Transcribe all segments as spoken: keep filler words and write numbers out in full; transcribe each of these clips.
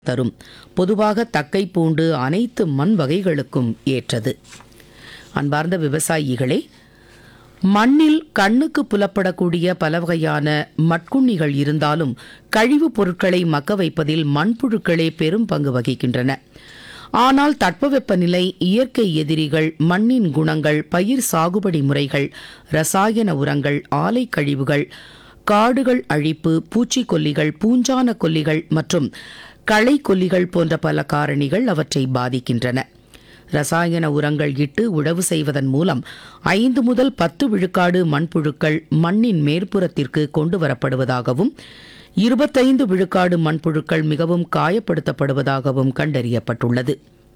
தரும். பொதுவாக தக்கை பூண்டு அனைத்து மண் வகைகளுக்கும் ஏற்றது. அன்பார்ந்த விவசாயிகளே, மண்ணில் கண்ணுக்கு புலப்படக்கூடிய பல வகையான மட்குண்ணிகள் இருந்தாலும் கழிவுப் பொருட்களை மக்க வைப்பதில் மண்புழுக்களே பெரும் பங்கு வகிக்கின்றன. ஆனால் தட்பவெப்பநிலை, இயற்கை எதிரிகள், மண்ணின் குணங்கள், பயிர் சாகுபடி முறைகள், ரசாயன உரங்கள், ஆலை கழிவுகள், காடுகள் அழிப்பு, பூச்சிக்கொல்லிகள், பூஞ்சான கொல்லிகள் மற்றும் களை கொல்லிகள் போன்ற பல காரணிகள் அவற்றை பாதிக்கின்றன. ரசாயன உரங்கள் இட்டு உழவு செய்வதன் மூலம் ஐந்து முதல் பத்து விழுக்காடு மண்புழுக்கள் மண்ணின் மேற்புறத்திற்கு கொண்டு வரப்படுவதாகவும் இருபத்தைந்து விழுக்காடு மண்புழுக்கள் மிகவும் காயப்படுத்தப்படுவதாகவும் கண்டறியப்பட்டுள்ளது.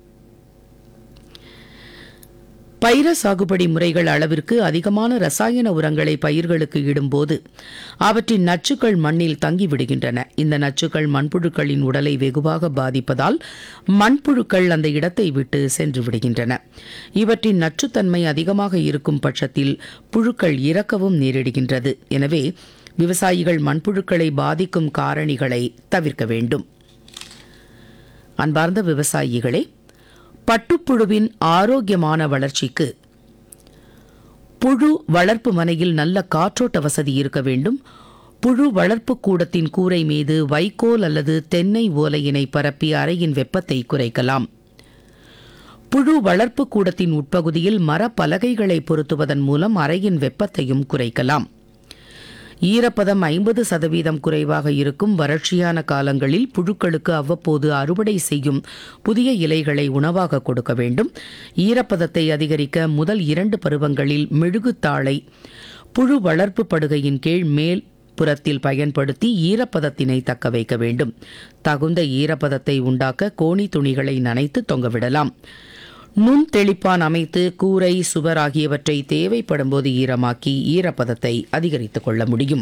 பயிர சாகுபடி முறைகள் அளவிற்கு அதிகமான ரசாயன உரங்களை பயிர்களுக்கு இடும்போது அவற்றின் நச்சுக்கள் மண்ணில் தங்கிவிடுகின்றன. இந்த நச்சுக்கள் மண்புழுக்களின் உடலை வெகுவாக பாதிப்பதால் மண்புழுக்கள் அந்த இடத்தை விட்டு சென்று விடுகின்றன. இவற்றின் நச்சுத்தன்மை அதிகமாக இருக்கும் பட்சத்தில் புழுக்கள் இறக்கவும் நேரிடுகின்றது. எனவே விவசாயிகள் மண்புழுக்களை பாதிக்கும் காரணிகளை தவிர்க்க வேண்டும். அன்பார்ந்த விவசாயிகளே, பட்டுப்புழுவின் ஆரோக்கியமான வளர்ச்சிக்கு புழு வளர்ப்பு மனையில் நல்ல காற்றோட்ட வசதி இருக்க வேண்டும். புழு வளர்ப்பு கூடத்தின் கூரை மீது வைக்கோல் அல்லது தென்னை ஓலையினை பரப்பி அறையின் வெப்பத்தை குறைக்கலாம். புழு வளர்ப்பு கூடத்தின் உட்பகுதியில் மரப்பலகைகளை பொருத்துவதன் மூலம் அறையின் வெப்பத்தையும் குறைக்கலாம். ஈரப்பதம் ஐம்பது சதவீதம் குறைவாக இருக்கும் வறட்சியான காலங்களில் புழுக்களுக்கு அவ்வப்போது அறுவடை செய்யும் புதிய இலைகளை உணவாக கொடுக்க வேண்டும். ஈரப்பதத்தை அதிகரிக்க முதல் இரண்டு பருவங்களில் மெழுகுத்தாளை புழு வளர்ப்பு படுகையின் கீழ் மேல் புறத்தில் பயன்படுத்தி ஈரப்பதத்தினை தக்க வைக்க வேண்டும். தகுந்த ஈரப்பதத்தை உண்டாக்க கோணி துணிகளை நனைத்து தொங்கவிடலாம். நுண் தெளிப்பான் அமைத்து கூரை, சுவர் ஆகியவற்றை தேவைப்படும் போது ஈரமாக்கி ஈரப்பதத்தை அதிகரித்துக் கொள்ள முடியும்.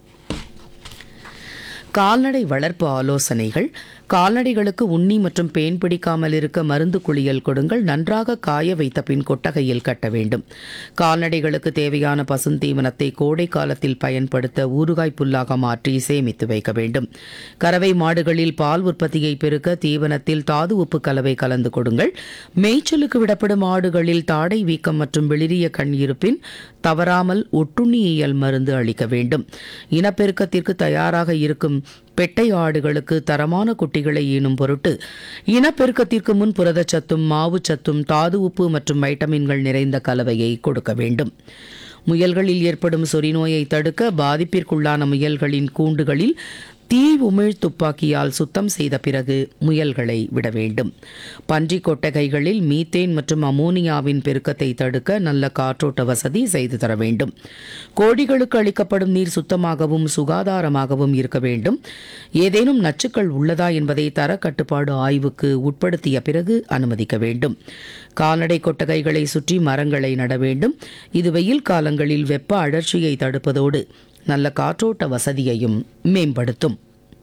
கால்நடை வளர்ப்பு ஆலோசனைகள். கால்நடைகளுக்கு உண்ணி மற்றும் பேன் பிடிக்காமல் இருக்க மருந்து குளியல் கொடுங்கள். நன்றாக காய வைத்த பின் கொட்டகையில் கட்ட வேண்டும். கால்நடைகளுக்கு தேவையான பசுந்தீவனத்தை கோடை காலத்தில் பயன்படுத்த ஊறுகாய் புல்லாக மாற்றி சேமித்து வைக்க வேண்டும். கறவை மாடுகளில் பால் உற்பத்தியை பெருக்க தீவனத்தில் தாது உப்பு கலவை கலந்து கொடுங்கள். மேய்ச்சலுக்கு விடப்படும் ஆடுகளில் தாடை வீக்கம் மற்றும் வெளிரிய கண் இருப்பின் தவறாமல் ஒட்டுண்ணியியல் மருந்து அளிக்க வேண்டும். இனப்பெருக்கத்திற்கு தயாராக இருக்கும் பெட்டை ஆடுகளுக்கு தரமான குட்டிகளை ஈனும் பொருட்டு இனப்பெருக்கத்திற்கு முன் புரதச்சத்தும் மாவுச்சத்தும் தாது உப்பு மற்றும் வைட்டமின்கள் நிறைந்த கலவையை கொடுக்க வேண்டும். முயல்களில் ஏற்படும் சொறிநோயை தடுக்க பாதிப்பிற்குள்ளான முயல்களின் கூண்டுகளில் தீ உமிழ் துப்பாக்கியால் சுத்தம் செய்த பிறகு முயல்களை விட வேண்டும். பன்றி கொட்டகைகளில் மீத்தேன் மற்றும் அமோனியாவின் பெருக்கத்தை தடுக்க நல்ல காற்றோட்ட வசதி செய்து தர வேண்டும். கோழிகளுக்கு அளிக்கப்படும் நீர் சுத்தமாகவும் சுகாதாரமாகவும் இருக்க வேண்டும். ஏதேனும் நச்சுக்கள் உள்ளதா என்பதை தர கட்டுப்பாடு ஆய்வுக்கு உட்படுத்திய பிறகு அனுமதிக்க வேண்டும். கால்நடை கொட்டகைகளை சுற்றி மரங்களை நட வேண்டும். இது வெயில் காலங்களில் வெப்ப அழற்சியை தடுப்பதோடு நல்ல காற்றோட்ட வசதியையும் மேம்படுத்தும்.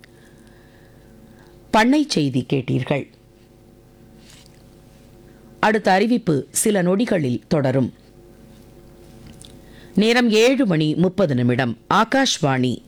பண்ணை செய்தி கேட்டீர்கள். அடுத்த அறிவிப்பு சில நொடிகளில் தொடரும். நேரம் ஏழு மணி முப்பது நிமிடம். ஆகாஷ்வாணி